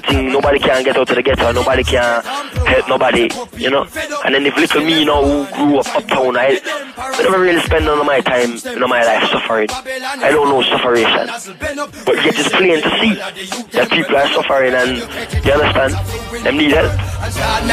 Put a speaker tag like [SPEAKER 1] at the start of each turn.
[SPEAKER 1] thing, nobody can get out of the ghetto, nobody can help nobody, you know. And then if little me, you know, who grew up uptown, I never really spend none of my time, none of my life suffering. I don't know sufferation. But yet it's plain to see that people are suffering and, you understand, them need help.